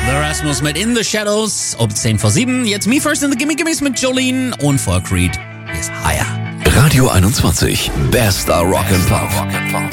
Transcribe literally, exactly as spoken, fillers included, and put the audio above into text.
The Rasmus mit In the Shadows, um zehn vor sieben. Jetzt Me First in the Gimme Gimmes mit Jolene und vor Creed ist Higher. Radio einundzwanzig, bester Rock and Pop.